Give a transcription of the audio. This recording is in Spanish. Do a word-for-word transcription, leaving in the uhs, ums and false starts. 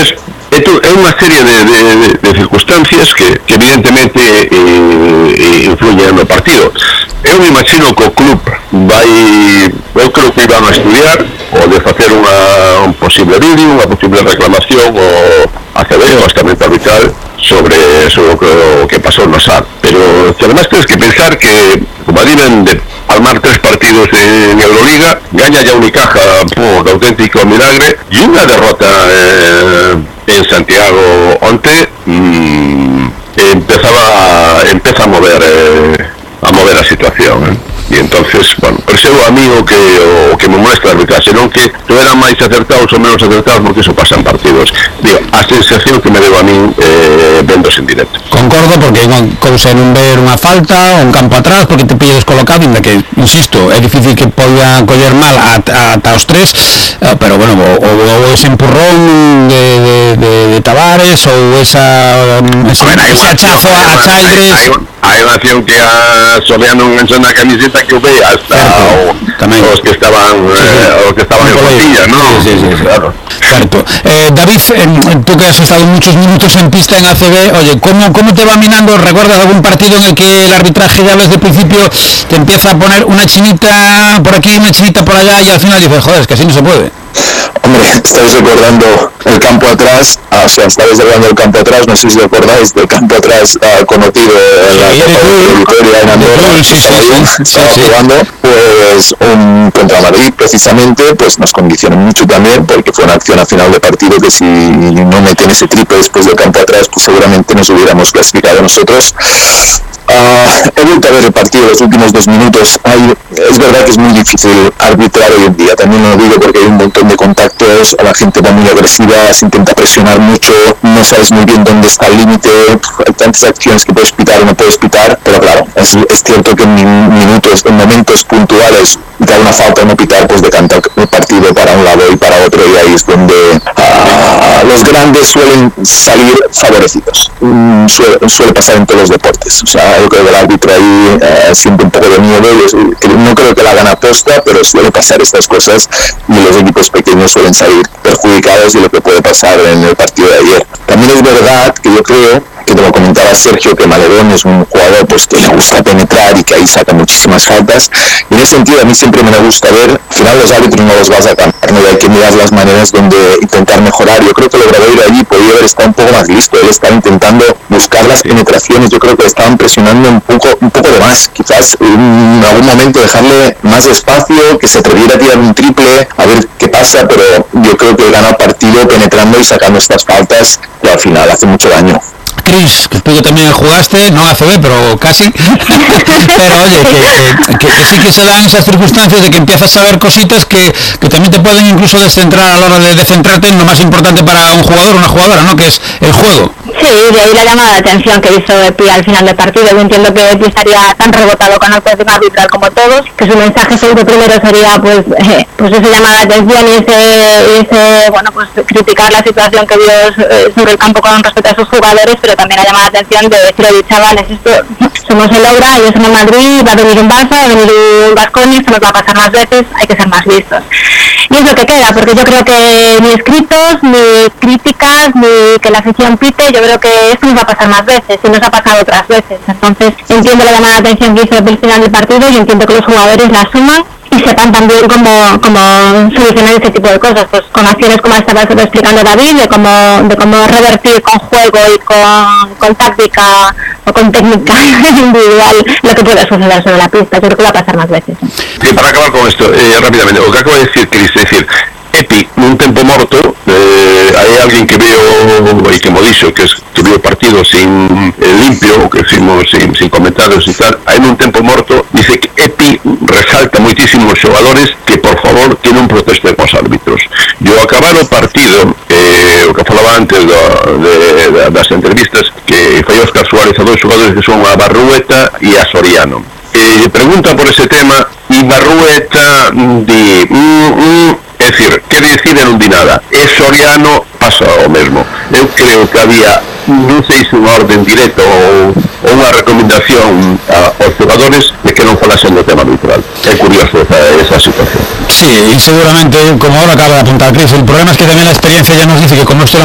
Entonces, é unha serie de, de, de circunstancias que, que evidentemente eh, influyen no partido. Eu me imagino que o club vai, eu creo que iban a estudiar o de facer unha, un posible vídeo, unha posible reclamación o a C B, o estamento arbitral sobre, sobre o, que, o que pasou no S A D, pero además tienes que pensar que como viven de palmar tres partidos en Euroliga, gaña ya Unicaja por auténtico milagre e unha derrota eh, en Santiago onte mmm, empezaba empeza a mover eh, a mover a situación eh. E entonces, bueno, percebo a mí o que o que me muestra a arbitraxe, non que non eran máis acertados ou menos acertados, porque iso pasa en partidos. Digo, a sensación que me debo a mí eh, vendos en directo. Concordo, porque é unha cousa non ver unha falta ou un campo atrás porque te pilla descolocado, ainda que, insisto, é difícil que poida coller mal ata, ata os tres, eh, pero bueno, o, o ese empurrón de, de, de, de Tavares ou esa um, ese, bueno, ese hachazo a, a Childress. Hai unha acción que a Soriano enganchou na camiseta que o ve hasta o, os que estaban sí, sí. Eh, os que estaban en Portilla, ¿no? Sí, sí, sí, claro. Cierto. Eh, David, eh, tú que has estado muchos minutos en pista en A C B, oye, ¿cómo, cómo te va minando? ¿Recuerdas algún partido en el que el arbitraje ya desde el principio te empieza a poner una chinita por aquí, una chinita por allá y al final dices, joder, es que así no se puede? Hombre, estáis recordando el campo atrás, ah, o sea, estáis recordando el campo atrás, no sé si recordáis del campo atrás ah, conocido en la Copa de Victoria en Andorra, sí, sí, estaba, sí, sí, estaba sí, jugando, pues un contra Madrid precisamente, pues nos condicionó mucho también, porque fue una acción a final de partido que si no meten ese triple después del campo atrás, pues seguramente nos hubiéramos clasificado nosotros. Uh, he vuelto a ver el partido los últimos dos minutos. Hay, es verdad que es muy difícil arbitrar hoy en día, también lo digo porque hay un montón de contactos, la gente va muy agresiva, se intenta presionar mucho, no sabes muy bien dónde está el límite, hay tantas acciones que puedes pitar o no puedes pitar, pero claro, es, es cierto que en minutos, en momentos puntuales, dar una falta o no pitar, pues decanta el partido para un lado y para otro, y ahí es donde uh, los grandes suelen salir favorecidos. Mm, suele, suele pasar en todos los deportes, o sea, yo creo que el árbitro ahí uh, siente un poco de miedo, y no creo que la hagan aposta, pero suele pasar estas cosas y los equipos pequeños suelen salir perjudicados de lo que puede pasar en el partido de ayer. También es verdad que yo creo que te lo comentaba Sergio, que Maledón es un jugador pues que le gusta penetrar y que ahí saca muchísimas faltas, y en ese sentido a mí siempre me gusta ver, al final los árbitros no los vas a cambiar, no hay que mirar las maneras donde intentar mejorar. Yo creo que Lobradoiro allí podría haber estado un poco más listo, él estaba intentando buscar las penetraciones, yo creo que le estaban presionando un poco, un poco de más, quizás en algún momento dejarle más espacio, que se atreviera a tirar un triple, a ver qué pasa, pero yo creo que gana el partido penetrando y sacando estas faltas, que al final hace mucho daño. Cris, que tú que también jugaste, no A C B, pero casi, pero oye, que, que, que sí que se dan esas circunstancias de que empiezas a ver cositas que, que también te pueden incluso descentrar a la hora de, de centrarte en lo más importante para un jugador o una jugadora, ¿no? Que es el juego. Sí, de ahí la llamada de atención que hizo Epi al final del partido. Yo entiendo que Epi estaría tan rebotado con el tema arbitral como todos, que su mensaje seguro primero sería pues eh, pues esa llamada de atención y ese, ese bueno pues criticar la situación que vio eh, sobre el campo con respecto a sus jugadores, pero también la llamada de atención de decir, oye chavales, esto somos el Obra, ellos son el Madrid, va a venir un Barça, va a venir un Baskonia, esto nos va a pasar más veces, hay que ser más listos. Y es lo que queda, porque yo creo que ni escritos, ni críticas, ni que la afición pite, yo creo que esto nos va a pasar más veces, y nos ha pasado otras veces. Entonces entiendo la llamada de atención que hizo al final del partido, y entiendo que los jugadores la asuman y sepan también cómo, cómo solucionar ese tipo de cosas, pues con acciones como estaba explicando David, de cómo, de cómo revertir con juego y con, con táctica o con técnica individual lo que pueda suceder sobre la pista. Yo creo que va a pasar más veces. Sí, para acabar con esto, eh, rápidamente, o que acabo de decir, Cris, es decir, Epi, nun tempo morto, eh, hai alguén que veo, e que mo dixo, que, es, que veo partido sin eh, limpio, que decimos sin, sin comentarios e tal, hai nun tempo morto, dice que Epi resalta moitísimo os xogadores que, por favor, que non protesten os árbitros. E ao acabar o partido, eh, o que falaba antes do, de, de, das entrevistas, que fai Óscar Suárez a dois xogadores que son a Barrueta e a Soriano. Eh, pregunta por ese tema, e Barrueta di... Mm, mm, é dicir, que decide non di nada, e Soriano pasa o mesmo. Eu creo que había, non sei se unha orden directa ou, ou unha recomendación a, aos jugadores de que non falasen do tema arbitral. É curioso esa, esa situación. Sí, y seguramente, como ahora acaba de apuntar Cris, el problema es que también la experiencia ya nos dice que como esto lo